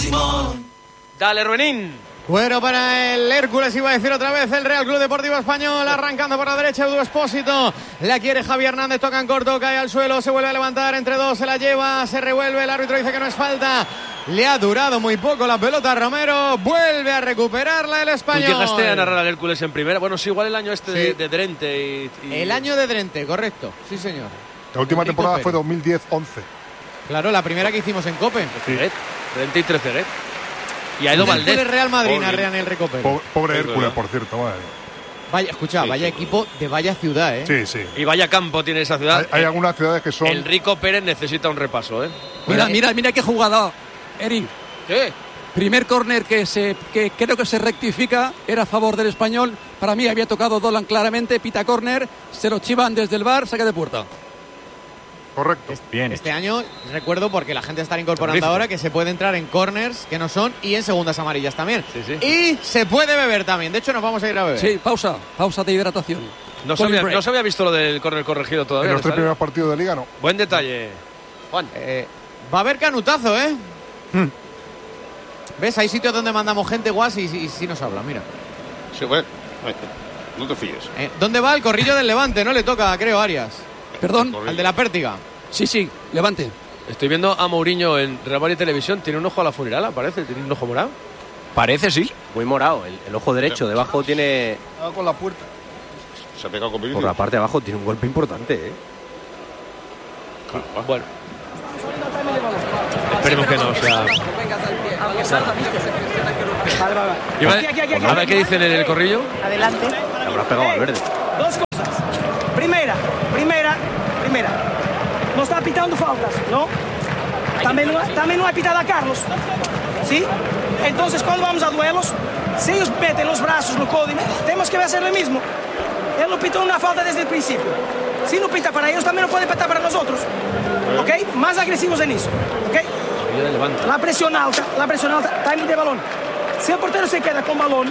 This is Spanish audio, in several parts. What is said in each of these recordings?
Simón. Dale, Ruenín. Bueno, para el Hércules, iba a decir otra vez, el Real Club Deportivo Español, arrancando por la derecha, Edu Expósito, la quiere Javi Hernández, toca en corto, cae al suelo, se vuelve a levantar, entre dos, se la lleva, se revuelve, el árbitro dice que no es falta, le ha durado muy poco la pelota a Romero, vuelve a recuperarla el Español. ¿Tú llegaste a narrar al Hércules en primera? Bueno, sí, igual el año este de Drente El año de Drente, correcto, sí señor. La última temporada fue 2010-11. Claro, la primera que hicimos en Cope. Sí. Drente y Treceguet. Y ha ido Valdés. El Real Madrid narran el recopero. Pobre Hércules, por cierto. Madre. Vaya, escucha, vaya equipo de vaya ciudad, ¿eh? Sí, sí. Y vaya campo tiene esa ciudad. Hay algunas ciudades que son... Enrico Pérez necesita un repaso, ¿eh? Mira qué jugada, Eri. ¿Qué? Primer córner que creo que se rectifica, era a favor del Español. Para mí había tocado Dolan claramente, pita córner, se lo chivan desde el VAR, saque de puerta. Correcto. Bien. Este año recuerdo, porque la gente está incorporando Terrifico. ahora, que se puede entrar en corners que no son y en segundas amarillas también. Sí. Y se puede beber también. De hecho, nos vamos a ir a beber. Sí, pausa de hidratación. No se había visto lo del córner corregido todavía. En los tres ¿sale? primeros partidos de Liga, no. Buen detalle, Juan. Va a haber canutazo, ¿eh? ¿Ves? Hay sitios donde mandamos gente guas y sí nos habla, mira. Sí, bueno, no te fíes. ¿Dónde va el corrillo del Levante? No le toca, creo, Arias. Perdón. Al de la Pértiga. Sí, Levante. Estoy viendo a Mourinho en Real Madrid Televisión. Tiene un ojo a la funerala, parece. Tiene un ojo morado. Parece, sí. Muy morado, el ojo derecho. Debajo tiene... Con la puerta. Se ha pegado con Por la parte de abajo tiene un golpe importante, ¿eh? Bueno. Esperemos que no sea... A ver qué dicen en el corrillo. Adelante. Le habrá pegado al verde. Dos cosas. Primera. No está pitando faltas, ¿no? También no ha pitado a Carlos. ¿Sí? Entonces, cuando vamos a duelos, si ellos meten los brazos no código, tenemos que hacer lo mismo. Él no pitó una falta desde el principio. Si no pita para ellos, también no puede pitar para nosotros. ¿Ok? Más agresivos en eso. ¿Ok? La presión alta, timing de balón. Si el portero se queda con balón,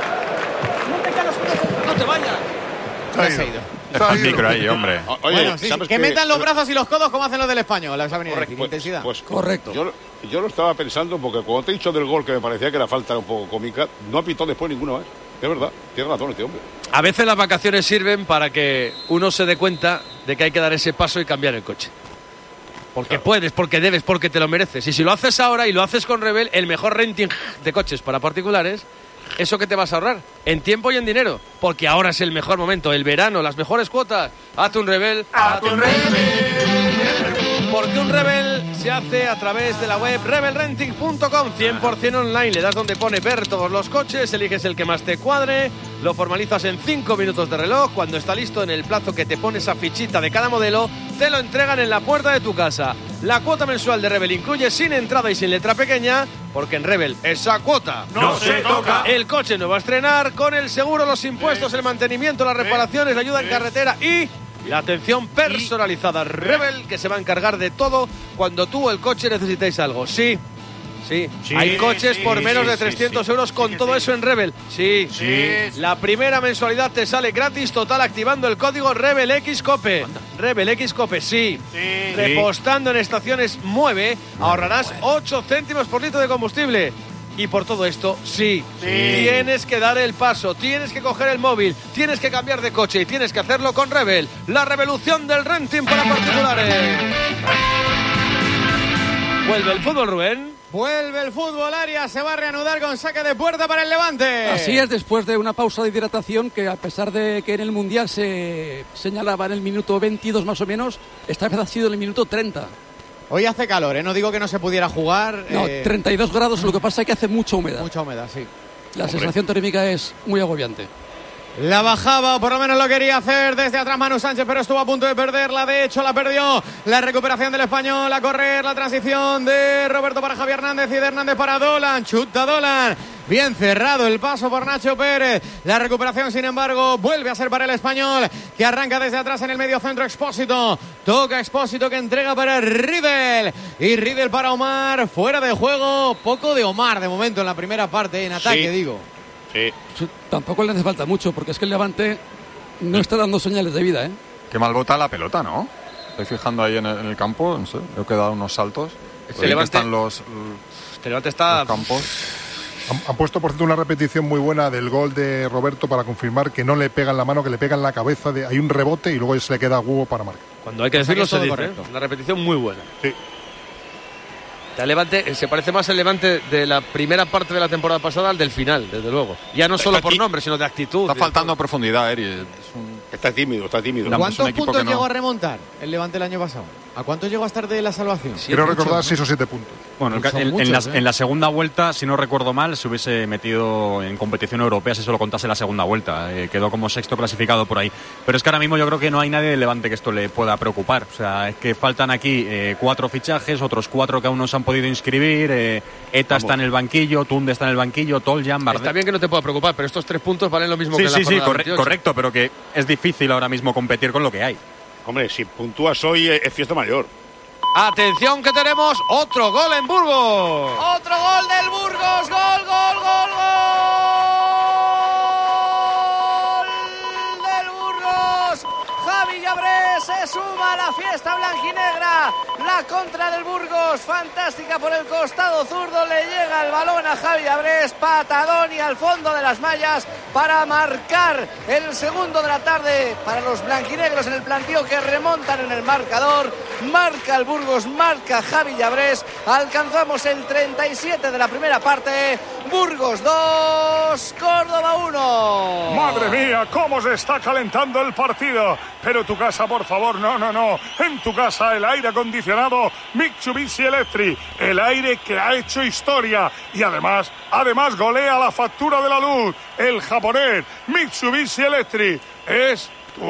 no te vayas. Se ha ido. Deja el micro ahí, hombre. Oye, Bueno, sí, ¿sabes que qué? metan los brazos y los codos como hacen los del Español. La saben decir, Pues, intensidad. Correcto. Yo lo estaba pensando porque cuando te he dicho del gol que me parecía que la falta era un poco cómica, no ha pitado después ninguno más. Es verdad, tiene razón este hombre. A veces las vacaciones sirven para que uno se dé cuenta de que hay que dar ese paso y cambiar el coche. Porque puedes, porque debes, porque te lo mereces. Y si lo haces ahora y lo haces con Rebel, el mejor renting de coches para particulares, ¿eso qué te vas a ahorrar? En tiempo y en dinero. Porque ahora es el mejor momento, el verano, las mejores cuotas. Hazte un Rebel. Hazte un Rebel. Porque un Rebel se hace a través de la web rebelrenting.com, 100% online. Le das donde pone ver todos los coches, eliges el que más te cuadre, lo formalizas en 5 minutos de reloj. Cuando está listo en el plazo que te pone esa fichita de cada modelo, te lo entregan en la puerta de tu casa. La cuota mensual de Rebel incluye sin entrada y sin letra pequeña, porque en Rebel esa cuota No se toca. El coche no va a estrenar, con el seguro, los impuestos, el mantenimiento, las reparaciones, la ayuda en carretera y la atención personalizada. Rebel, que se va a encargar de todo cuando tú o el coche necesitéis algo. Sí, hay coches por menos de 300 euros con todo eso en Rebel. Sí. La primera mensualidad te sale gratis total activando el código RebelXCOPE. RebelXCOPE, sí. Repostando en estaciones Mueve, ahorrarás 8 céntimos por litro de combustible. Y por todo esto, tienes que dar el paso, tienes que coger el móvil, tienes que cambiar de coche y tienes que hacerlo con Rebel, la revolución del renting para particulares. Vuelve el fútbol, Rubén. Vuelve el fútbol, Arias, se va a reanudar con saque de puerta para el Levante. Así es, después de una pausa de hidratación que, a pesar de que en el Mundial se señalaba en el minuto 22 más o menos, esta vez ha sido en el minuto 30. Hoy hace calor, ¿eh? No digo que no se pudiera jugar. No, 32 grados, lo que pasa es que hace mucha humedad. Mucha humedad, sí. La sensación térmica es muy agobiante. La bajaba, o por lo menos lo quería hacer desde atrás Manu Sánchez, pero estuvo a punto de perderla. De hecho, la perdió. La recuperación del Español, a correr, la transición de Roberto para Javi Hernández y de Hernández para Dolan. Chuta Dolan. Bien cerrado el paso por Nacho Pérez. La recuperación, sin embargo, vuelve a ser para el Español, que arranca desde atrás en el medio centro. Expósito. Toca Expósito, que entrega para Riedel. Y Riedel para Omar. Fuera de juego. Poco de Omar de momento en la primera parte, en ataque, digo. Sí. Tampoco le hace falta mucho, porque es que el Levante no está dando señales de vida, ¿eh? Qué mal bota la pelota, ¿no? Estoy fijando ahí en el campo, no sé, creo que he dado unos saltos. Levante, están los... Que Levante está... Han puesto, por cierto, una repetición muy buena del gol de Roberto para confirmar que no le pega en la mano, que le pega en la cabeza. Hay un rebote y luego se le queda a Hugo para marcar. Cuando hay que decirlo se dice. Correcto. Una repetición muy buena. Sí. El Levante se parece más el Levante de la primera parte de la temporada pasada al del final, desde luego. Ya no solo por nombre, sino de actitud. Está faltando profundidad, Eri. Está tímido, está tímido. ¿Cuántos puntos llegó a remontar el Levante el año pasado? ¿A cuántos llegó a estar de la salvación? Quiero recordar 6 o 7 puntos. Bueno, en la segunda vuelta, si no recuerdo mal, se hubiese metido en competición europea si solo contase la segunda vuelta. Quedó como sexto clasificado por ahí. Pero es que ahora mismo yo creo que no hay nadie de Levante que esto le pueda preocupar. O sea, es que faltan aquí 4 fichajes, otros 4 que aún no se han podido inscribir. Eta está en el banquillo, Tunde está en el banquillo, Toljan, Bardet. Está bien que no te pueda preocupar, pero estos 3 puntos valen lo mismo que en la jornada 28. Correcto, pero que es difícil ahora mismo competir con lo que hay. Hombre, si puntúas hoy es fiesta mayor. Atención que tenemos otro gol en Burgos. Otro gol del Burgos. Gol del Burgos. Javi Llabrés se suma a la fiesta blanquinegra. La contra del Burgos, fantástica por el costado zurdo. Le llega el balón a Javi Llabrés. Patadón y al fondo de las mallas para marcar el segundo de la tarde para los blanquinegros en el plantío que remontan en el marcador. Marca el Burgos, marca Javi Llabrés. Alcanzamos el 37 de la primera parte. Burgos 2, Córdoba 1. Madre mía, cómo se está calentando el partido. Pero tu casa, por favor, no. En tu casa el aire acondicionado Mitsubishi Electric. El aire que ha hecho historia. Y además golea la factura de la luz. El japonés Mitsubishi Electric es